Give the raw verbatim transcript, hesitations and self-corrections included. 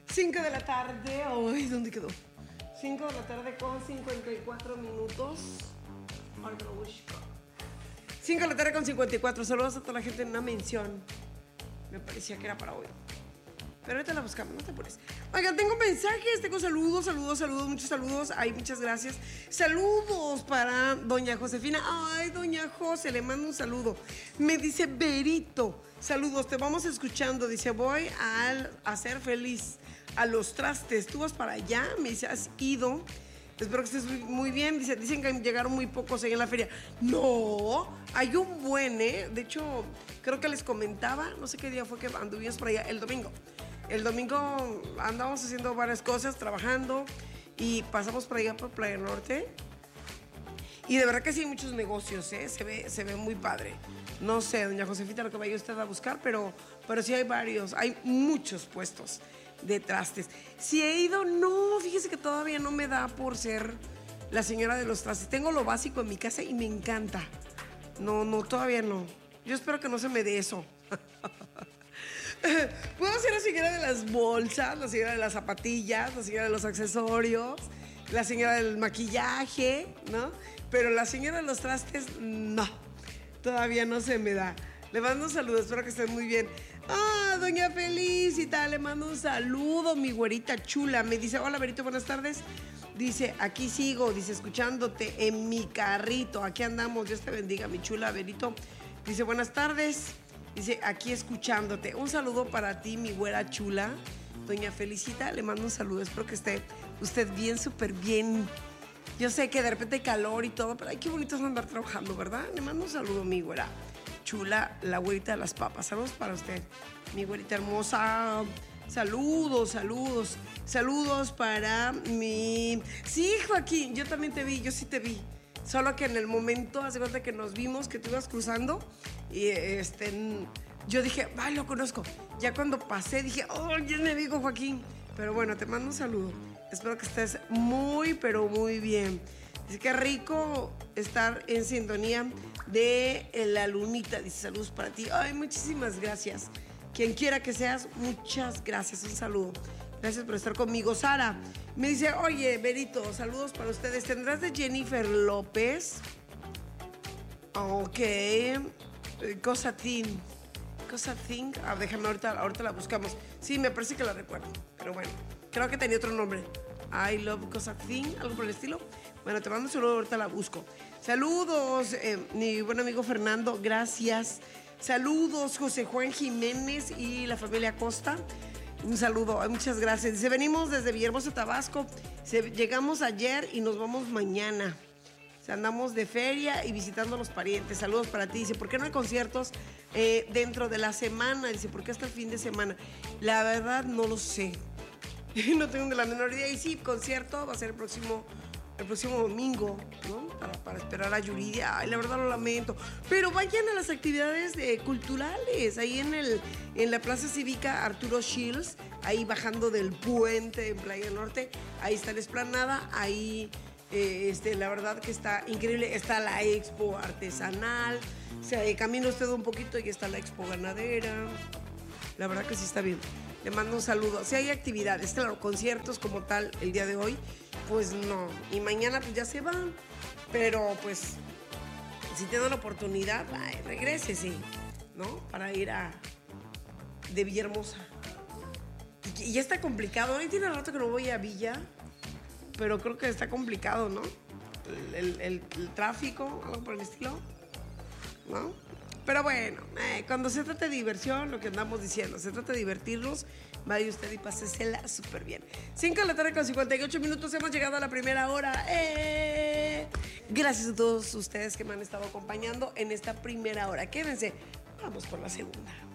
cinco de la tarde. Ay, ¿dónde quedó? cinco de la tarde con cincuenta y cuatro minutos. Ahorita lo busco. cinco de la tarde con cincuenta y cuatro. Saludos a toda la gente en una mención. Me parecía que era para hoy. Pero ahorita la buscamos, no te apures. Oigan, tengo mensajes, tengo saludos, saludos, saludos, muchos saludos. Ay, muchas gracias. Saludos para doña Josefina. Ay, doña José, le mando un saludo. Me dice Berito, saludos, te vamos escuchando. Dice, voy a hacer feliz a los trastes. ¿Tú vas para allá? Me dice, ¿has ido? Espero que estés muy bien. Dice, dicen que llegaron muy pocos ahí en la feria. No, hay un buen, ¿eh? De hecho, creo que les comentaba, no sé qué día fue que anduvimos por allá, el domingo. El domingo andamos haciendo varias cosas, trabajando, y pasamos por allá por Playa Norte. Y de verdad que sí hay muchos negocios, ¿eh? Se ve, se ve muy padre. No sé, doña Josefita, lo que vaya usted a buscar, pero, pero sí hay varios, hay muchos puestos de trastes. Si he ido, no, fíjese que todavía no me da por ser la señora de los trastes. Tengo lo básico en mi casa y me encanta. No, no, todavía no. Yo espero que no se me dé eso. Puedo ser la señora de las bolsas, la señora de las zapatillas, la señora de los accesorios, la señora del maquillaje, ¿no? Pero la señora de los trastes, no. Todavía no se me da. Le mando un saludo, espero que estén muy bien. Ah, doña Felicita, le mando un saludo, mi güerita chula. Me dice, hola, Berito, buenas tardes. Dice, aquí sigo, dice, escuchándote en mi carrito. Aquí andamos, Dios te bendiga, mi chula, Berito. Dice, buenas tardes. Dice, aquí escuchándote. Un saludo para ti, mi güera chula. Doña Felicita, le mando un saludo. Espero que esté usted bien, súper bien. Yo sé que de repente hay calor y todo, pero ay, qué bonito es andar trabajando, ¿verdad? Le mando un saludo, mi güera chula, la güerita de las papas. Saludos para usted, mi güerita hermosa. Saludos, saludos. Saludos para mi... Sí, Joaquín, yo también te vi, yo sí te vi. Solo que en el momento, hace cuenta que nos vimos, que tú ibas cruzando, y este, yo dije, ay, lo conozco. Ya cuando pasé dije, oh, ya es mi amigo Joaquín. Pero bueno, te mando un saludo. Espero que estés muy, pero muy bien. Dice que rico estar en sintonía de La Lunita. Dice, saludos para ti. Ay, muchísimas gracias. Quien quiera que seas, muchas gracias. Un saludo. Gracias por estar conmigo. Sara me dice, oye, Berito, saludos para ustedes. ¿Tendrás de Jennifer López? Ok. Cosa Thing. Cosa Thing. Ah, déjame, ahorita, ahorita la buscamos. Sí, me parece que la recuerdo. Pero bueno, creo que tenía otro nombre. I Love Cosa Thing, algo por el estilo. Bueno, te mando un saludo, ahorita la busco. Saludos, eh, mi buen amigo Fernando, gracias. Saludos, José Juan Jiménez y la familia Costa. Un saludo, muchas gracias. Dice, venimos desde Villahermosa, Tabasco. Dice, llegamos ayer y nos vamos mañana. Dice, andamos de feria y visitando a los parientes. Saludos para ti. Dice, ¿por qué no hay conciertos eh, dentro de la semana? Dice, ¿por qué hasta el fin de semana? La verdad no lo sé. No tengo ni la menor idea. Y sí, concierto va a ser el próximo, el próximo domingo, ¿no? Para, para esperar a Yuridia. Ay, la verdad lo lamento. Pero vayan a las actividades eh, culturales. Ahí en, el, en la Plaza Cívica Arturo Shields, ahí bajando del puente en Playa Norte. Ahí está la explanada. Ahí, eh, este, la verdad que está increíble. Está la expo artesanal. O sea, eh, camina usted un poquito y está la expo ganadera. La verdad que sí está bien. Le mando un saludo. Si hay actividades, claro, conciertos como tal el día de hoy, pues no. Y mañana pues ya se van. Pero pues, si tiene la oportunidad, ay, regrésese, ¿no? Para ir a de Villahermosa. Y, y ya está complicado. Hoy tiene rato que no voy a Villa, pero creo que está complicado, ¿no? El, el, el, el tráfico, algo por el estilo, ¿no? Pero bueno, eh, cuando se trata de diversión, lo que andamos diciendo, se trata de divertirnos, vaya usted y pásesela súper bien. cinco de la tarde con cincuenta y ocho minutos, hemos llegado a la primera hora. ¡Eh! Gracias a todos ustedes que me han estado acompañando en esta primera hora. Quédense, vamos por la segunda.